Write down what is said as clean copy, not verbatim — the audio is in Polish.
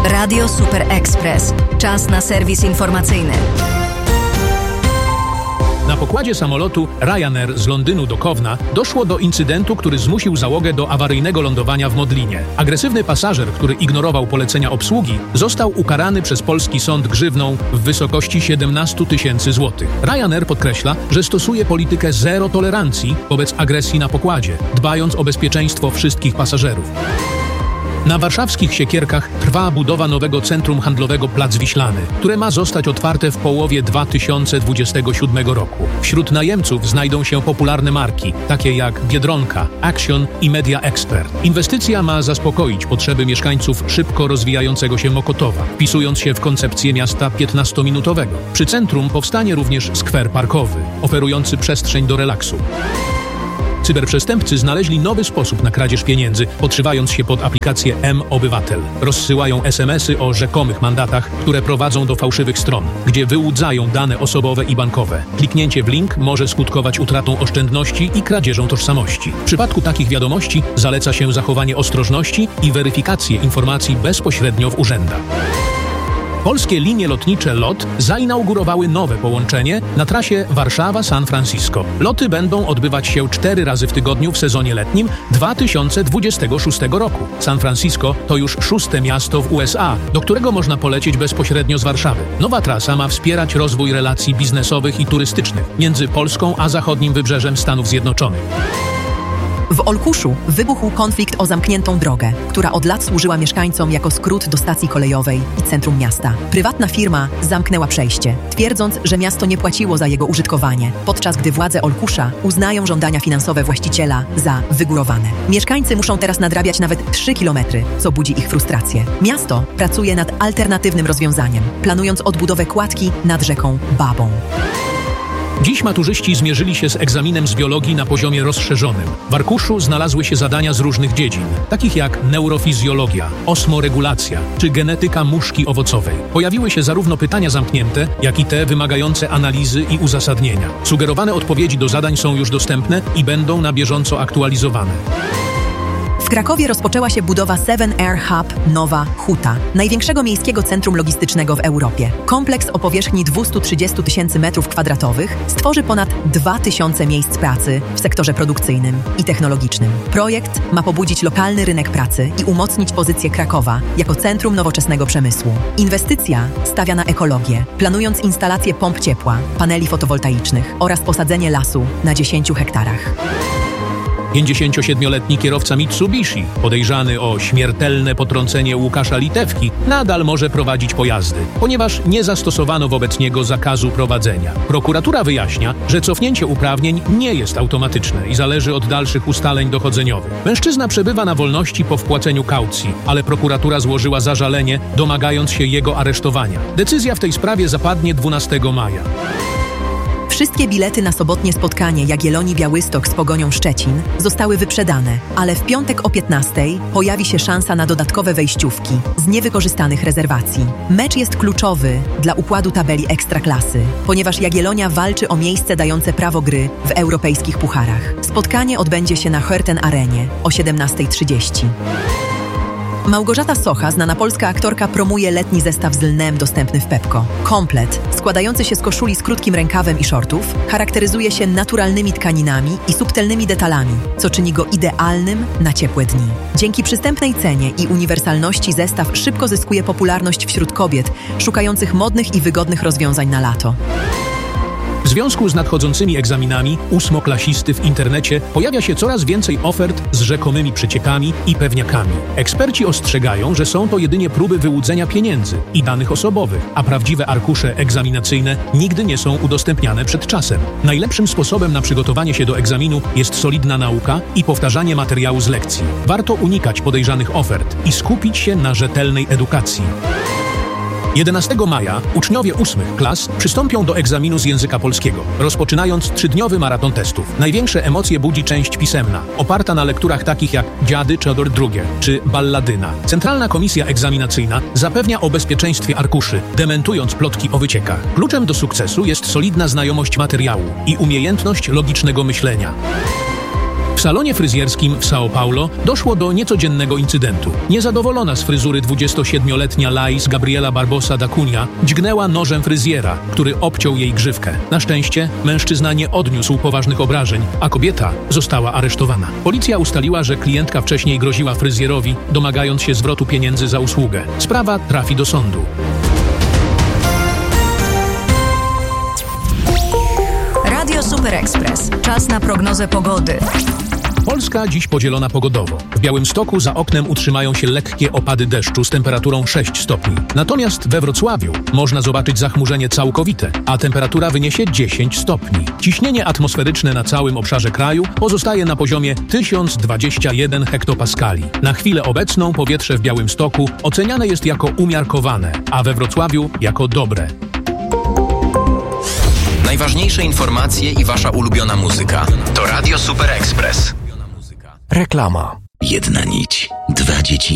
Radio Super Express. Czas na serwis informacyjny. Na pokładzie samolotu Ryanair z Londynu do Kowna doszło do incydentu, który zmusił załogę do awaryjnego lądowania w Modlinie. Agresywny pasażer, który ignorował polecenia obsługi, został ukarany przez polski sąd grzywną w wysokości 17 000 złotych. Ryanair podkreśla, że stosuje politykę zero tolerancji wobec agresji na pokładzie, dbając o bezpieczeństwo wszystkich pasażerów. Na warszawskich Siekierkach trwa budowa nowego centrum handlowego Plac Wiślany, które ma zostać otwarte w połowie 2027 roku. Wśród najemców znajdą się popularne marki, takie jak Biedronka, Action i Media Expert. Inwestycja ma zaspokoić potrzeby mieszkańców szybko rozwijającego się Mokotowa, wpisując się w koncepcję miasta 15-minutowego. Przy centrum powstanie również skwer parkowy, oferujący przestrzeń do relaksu. Cyberprzestępcy znaleźli nowy sposób na kradzież pieniędzy, podszywając się pod aplikację M-Obywatel. Rozsyłają SMS-y o rzekomych mandatach, które prowadzą do fałszywych stron, gdzie wyłudzają dane osobowe i bankowe. Kliknięcie w link może skutkować utratą oszczędności i kradzieżą tożsamości. W przypadku takich wiadomości zaleca się zachowanie ostrożności i weryfikację informacji bezpośrednio w urzędach. Polskie linie lotnicze LOT zainaugurowały nowe połączenie na trasie Warszawa-San Francisco. Loty będą odbywać się 4 razy w tygodniu w sezonie letnim 2026 roku. San Francisco to już 6. miasto w USA, do którego można polecieć bezpośrednio z Warszawy. Nowa trasa ma wspierać rozwój relacji biznesowych i turystycznych między Polską a zachodnim wybrzeżem Stanów Zjednoczonych. W Olkuszu wybuchł konflikt o zamkniętą drogę, która od lat służyła mieszkańcom jako skrót do stacji kolejowej i centrum miasta. Prywatna firma zamknęła przejście, twierdząc, że miasto nie płaciło za jego użytkowanie, podczas gdy władze Olkusza uznają żądania finansowe właściciela za wygórowane. Mieszkańcy muszą teraz nadrabiać nawet 3 kilometry, co budzi ich frustrację. Miasto pracuje nad alternatywnym rozwiązaniem, planując odbudowę kładki nad rzeką Babą. Dziś maturzyści zmierzyli się z egzaminem z biologii na poziomie rozszerzonym. W arkuszu znalazły się zadania z różnych dziedzin, takich jak neurofizjologia, osmoregulacja czy genetyka muszki owocowej. Pojawiły się zarówno pytania zamknięte, jak i te wymagające analizy i uzasadnienia. Sugerowane odpowiedzi do zadań są już dostępne i będą na bieżąco aktualizowane. W Krakowie rozpoczęła się budowa 7Air Hub Nowa Huta, największego miejskiego centrum logistycznego w Europie. Kompleks o powierzchni 230 000 m2 stworzy ponad 2000 miejsc pracy w sektorze produkcyjnym i technologicznym. Projekt ma pobudzić lokalny rynek pracy i umocnić pozycję Krakowa jako centrum nowoczesnego przemysłu. Inwestycja stawia na ekologię, planując instalację pomp ciepła, paneli fotowoltaicznych oraz posadzenie lasu na 10 hektarach. 57-letni kierowca Mitsubishi, podejrzany o śmiertelne potrącenie Łukasza Litewki, nadal może prowadzić pojazdy, ponieważ nie zastosowano wobec niego zakazu prowadzenia. Prokuratura wyjaśnia, że cofnięcie uprawnień nie jest automatyczne i zależy od dalszych ustaleń dochodzeniowych. Mężczyzna przebywa na wolności po wpłaceniu kaucji, ale prokuratura złożyła zażalenie, domagając się jego aresztowania. Decyzja w tej sprawie zapadnie 12 maja. Wszystkie bilety na sobotnie spotkanie Jagiellonii Białystok z Pogonią Szczecin zostały wyprzedane, ale w piątek o 15:00 pojawi się szansa na dodatkowe wejściówki z niewykorzystanych rezerwacji. Mecz jest kluczowy dla układu tabeli Ekstraklasy, ponieważ Jagiellonia walczy o miejsce dające prawo gry w europejskich pucharach. Spotkanie odbędzie się na Herten Arenie o 17:30. Małgorzata Socha, znana polska aktorka, promuje letni zestaw z lnem dostępny w Pepco. Komplet, składający się z koszuli z krótkim rękawem i shortów, charakteryzuje się naturalnymi tkaninami i subtelnymi detalami, co czyni go idealnym na ciepłe dni. Dzięki przystępnej cenie i uniwersalności zestaw szybko zyskuje popularność wśród kobiet szukających modnych i wygodnych rozwiązań na lato. W związku z nadchodzącymi egzaminami ósmoklasisty w internecie pojawia się coraz więcej ofert z rzekomymi przeciekami i pewniakami. Eksperci ostrzegają, że są to jedynie próby wyłudzenia pieniędzy i danych osobowych, a prawdziwe arkusze egzaminacyjne nigdy nie są udostępniane przed czasem. Najlepszym sposobem na przygotowanie się do egzaminu jest solidna nauka i powtarzanie materiału z lekcji. Warto unikać podejrzanych ofert i skupić się na rzetelnej edukacji. 11 maja uczniowie 8 klas przystąpią do egzaminu z języka polskiego, rozpoczynając 3-dniowy maraton testów. Największe emocje budzi część pisemna, oparta na lekturach takich jak Dziady Czador II czy Balladyna. Centralna Komisja Egzaminacyjna zapewnia o bezpieczeństwie arkuszy, dementując plotki o wyciekach. Kluczem do sukcesu jest solidna znajomość materiału i umiejętność logicznego myślenia. W salonie fryzjerskim w São Paulo doszło do niecodziennego incydentu. Niezadowolona z fryzury 27-letnia Laís Gabriela Barbosa da Cunha dźgnęła nożem fryzjera, który obciął jej grzywkę. Na szczęście mężczyzna nie odniósł poważnych obrażeń, a kobieta została aresztowana. Policja ustaliła, że klientka wcześniej groziła fryzjerowi, domagając się zwrotu pieniędzy za usługę. Sprawa trafi do sądu. Radio Super Express. Czas na prognozę pogody. Polska dziś podzielona pogodowo. W Białymstoku za oknem utrzymają się lekkie opady deszczu z temperaturą 6 stopni. Natomiast we Wrocławiu można zobaczyć zachmurzenie całkowite, a temperatura wyniesie 10 stopni. Ciśnienie atmosferyczne na całym obszarze kraju pozostaje na poziomie 1021 hektopaskali. Na chwilę obecną powietrze w Białymstoku oceniane jest jako umiarkowane, a we Wrocławiu jako dobre. Najważniejsze informacje i wasza ulubiona muzyka to Radio Super Express. Reklama. Jedna nić, dwa dzieci.